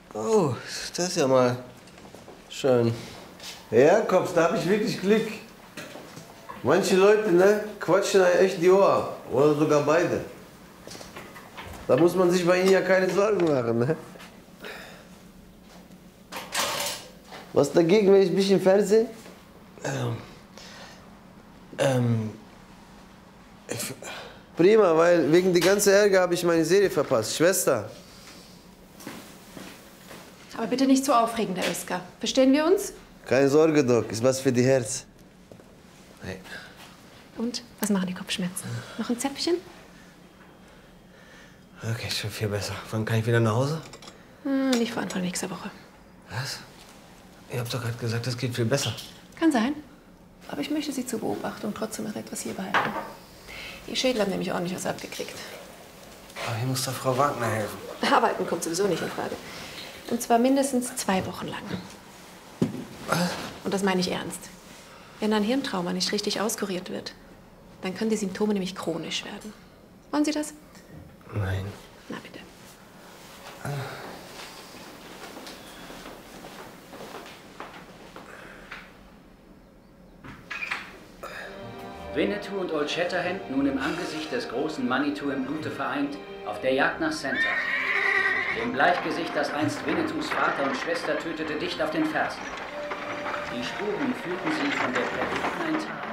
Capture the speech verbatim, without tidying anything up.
Oh, das ist ja mal schön. Ja, Kops, da habe ich wirklich Glück. Manche Leute, ne, quatschen einem echt die Ohren ab. Oder sogar beide. Da muss man sich bei ihnen ja keine Sorgen machen, ne? Was dagegen, wenn ich ein bisschen Fernsehen? Ähm. Ähm. Ich, prima, weil wegen die ganze Ärger habe ich meine Serie verpasst. Schwester. Aber bitte nicht so aufregend, Herr Oeskar. Verstehen wir uns? Keine Sorge, Doc. Ist was für die Herz. Hey. Und? Was machen die Kopfschmerzen? Noch ein Zäpfchen? Okay, schon viel besser. Wann kann ich wieder nach Hause? Hm, nicht vor Anfang nächster Woche. Was? Ihr habt doch gerade gesagt, es geht viel besser. Kann sein. Aber ich möchte Sie zur Beobachtung trotzdem noch etwas hier behalten. Die Schädel haben nämlich ordentlich was abgekriegt. Aber hier muss doch Frau Wagner helfen. Arbeiten kommt sowieso nicht in Frage. Und zwar mindestens zwei Wochen lang. Was? Und das meine ich ernst. Wenn ein Hirntrauma nicht richtig auskuriert wird, dann können die Symptome nämlich chronisch werden. Wollen Sie das? Nein. Na bitte. Ah. Winnetou und Old Shatterhand, nun im Angesicht des großen Manitou im Blute vereint, auf der Jagd nach Santa. Dem Bleichgesicht, das einst Winnetous Vater und Schwester tötete, dicht auf den Fersen. Die Spuren führten sie von der perfekten Enttarnung